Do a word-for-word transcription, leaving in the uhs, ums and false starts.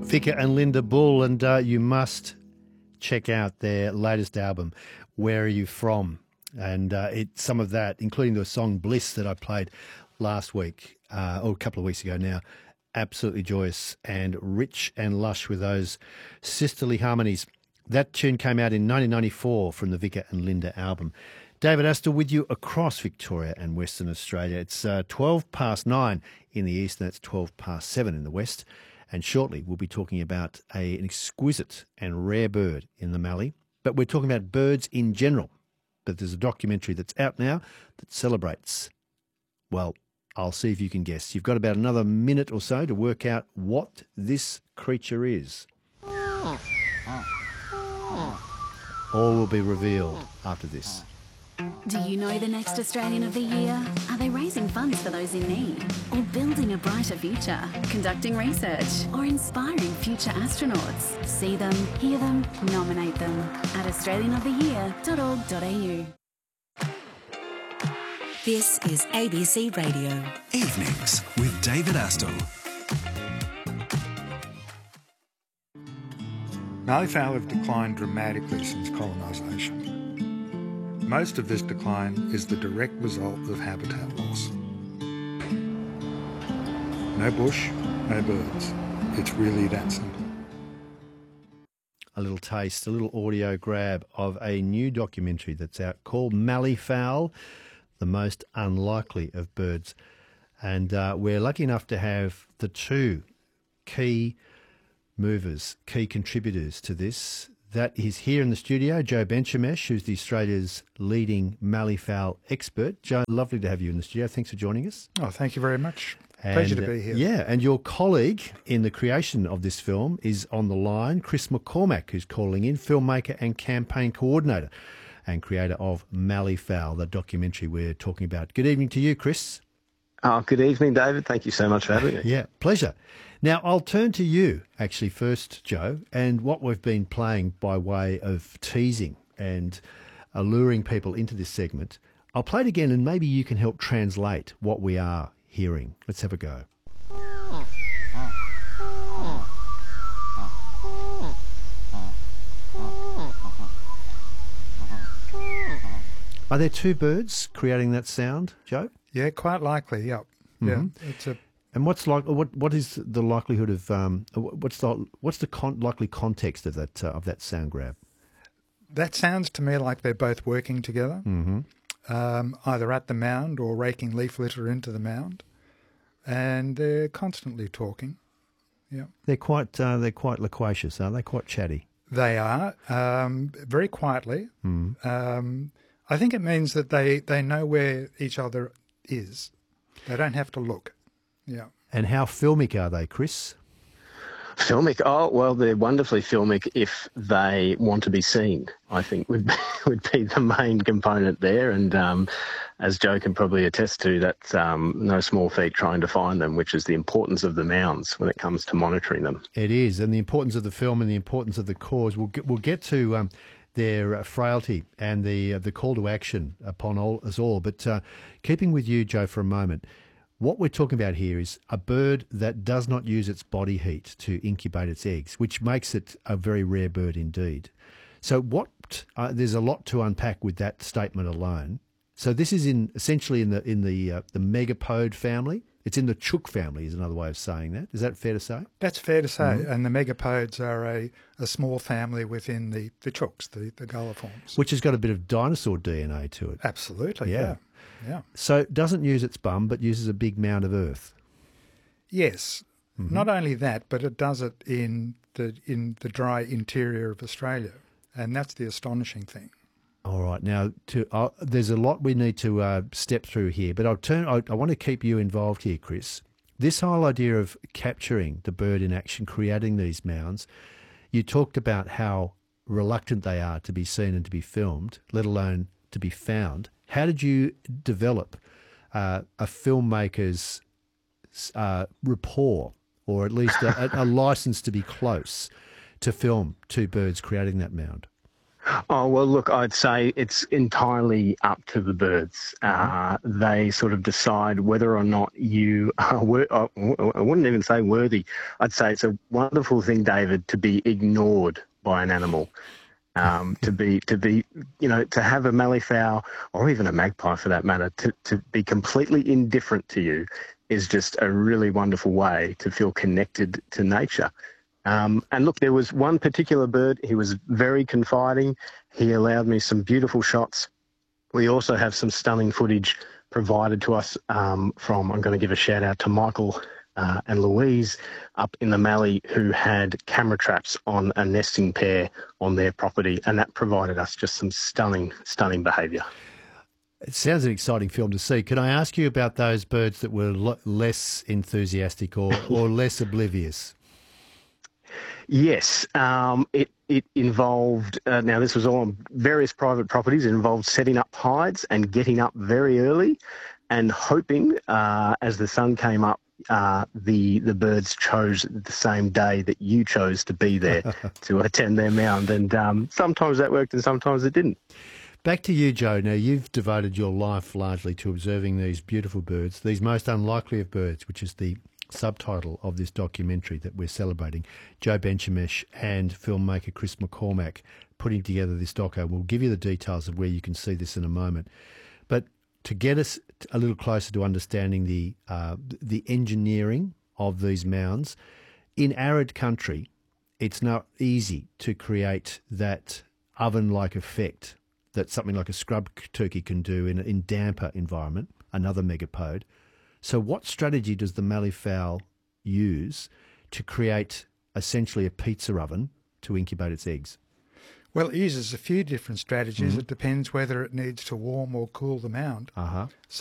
Vicar and Linda Bull, and uh, you must check out their latest album, Where Are You From? And uh, it, some of that, including the song Bliss that I played last week, uh, or a couple of weeks ago now, absolutely joyous and rich and lush with those sisterly harmonies. That tune came out in nineteen ninety-four from the Vicar and Linda album. David Astor with you across Victoria and Western Australia. It's uh, twelve past nine in the east and it's twelve past seven in the west. And shortly we'll be talking about a, an exquisite and rare bird in the Mallee. But we're talking about birds in general. But there's a documentary that's out now that celebrates, well, I'll see if you can guess. You've got about another minute or so to work out what this creature is. All will be revealed after this. Do you know the next Australian of the Year? Are they raising funds for those in need? Or building a brighter future? Conducting research? Or inspiring future astronauts? See them, hear them, nominate them at australian of the year dot org dot a u. This is A B C Radio. Evenings with David Astor. Malleefowl have declined dramatically since colonisation. Most of this decline is the direct result of habitat loss. No bush, no birds. It's really that simple. A little taste, a little audio grab of a new documentary that's out called Malleefowl, the most unlikely of birds. And uh, we're lucky enough to have the two key movers, key contributors to this. That is here in the studio, Joe Benchamesh, who's the Australia's leading Malleefowl expert. Joe, lovely to have you in the studio. Thanks for joining us. Oh, thank you very much. And, Pleasure to be here. Uh, yeah, and your colleague in the creation of this film is on the line, Chris McCormack, who's calling in, filmmaker and campaign coordinator and creator of Malleefowl, the documentary we're talking about. Good evening to you, Chris. Oh, good evening, David. Thank you so much for having me. Yeah, pleasure. Now, I'll turn to you, actually, first, Joe, and what we've been playing by way of teasing and alluring people into this segment. I'll play it again, and maybe you can help translate what we are hearing. Let's have a go. Are there two birds creating that sound, Joe? Yeah, quite likely, yep. Yeah. Mm-hmm. It's a And what's like? What what is the likelihood of? Um, what's the what's the con- likely context of that uh, of that sound grab? That sounds to me like they're both working together, Mm-hmm. um, either at the mound or raking leaf litter into the mound, and they're constantly talking. Yeah, They're quite uh, they're quite loquacious, aren't they? Quite chatty. they are um, very quietly. Mm. Um, I think it means that they they know where each other is. They don't have to look. Yeah. And how filmic are they, Chris? Filmic? Oh, well, they're wonderfully filmic if they want to be seen, I think would be, would be the main component there. And um, as Joe can probably attest to, that's um, no small feat trying to find them, which is the importance of the mounds when it comes to monitoring them. It is, and the importance of the film and the importance of the cause. We'll get, we'll get to um, their uh, frailty and the uh, the call to action upon all, us all. But uh, keeping with you, Joe, for a moment, what we're talking about here is a bird that does not use its body heat to incubate its eggs, which makes it a very rare bird indeed. So what? Uh, there's a lot to unpack with that statement alone. So this is in essentially in the in the uh, the megapode family. It's in the chook family, is another way of saying that. Is that fair to say? That's fair to say. Mm-hmm. And the megapodes are a, a small family within the, the chooks, the, the gulliforms. Which has got a bit of dinosaur D N A to it. Absolutely, Yeah. yeah. Yeah. So it doesn't use its bum, but uses a big mound of earth. Yes. Mm-hmm. Not only that, but it does it in the in the dry interior of Australia. And that's the astonishing thing. All right. Now, to, uh, there's a lot we need to uh, step through here, but I'll turn. I, I want to keep you involved here, Chris. This whole idea of capturing the bird in action, creating these mounds, you talked about how reluctant they are to be seen and to be filmed, let alone to be found. How did you develop uh, a filmmaker's uh, rapport, or at least a, a license to be close to film two birds creating that mound? Oh, well, look, I'd say it's entirely up to the birds. Uh, they sort of decide whether or not you are, wor- I wouldn't even say worthy. I'd say it's a wonderful thing, David, to be ignored by an animal. Um, to be, to be, you know, to have a malleefowl or even a magpie for that matter, to, to be completely indifferent to you is just a really wonderful way to feel connected to nature. Um, and look, there was one particular bird, he was very confiding. He allowed me some beautiful shots. We also have some stunning footage provided to us um, from, I'm going to give a shout out to Michael uh, and Louise up in the Mallee, who had camera traps on a nesting pair on their property. And that provided us just some stunning, stunning behaviour. It sounds an exciting film to see. Can I ask you about those birds that were lo- less enthusiastic or, or less oblivious? Yes, um, it it involved, uh, now this was all on various private properties, it involved setting up hides and getting up very early and hoping uh, as the sun came up, uh, the the birds chose the same day that you chose to be there to attend their mound. And um, sometimes that worked and sometimes it didn't. Back to you, Joe. Now, you've devoted your life largely to observing these beautiful birds, these most unlikely of birds, which is the subtitle of this documentary that we're celebrating. Joe Benchamish and filmmaker Chris McCormack putting together this doco. We'll give you the details of where you can see this in a moment. But to get us a little closer to understanding the uh, the engineering of these mounds, in arid country, it's not easy to create that oven-like effect that something like a scrub turkey can do in in damper environment, another megapode. So what strategy does the malleefowl use to create essentially a pizza oven to incubate its eggs? Well, it uses a few different strategies. Mm-hmm. It depends whether it needs to warm or cool the mound. Uh-huh.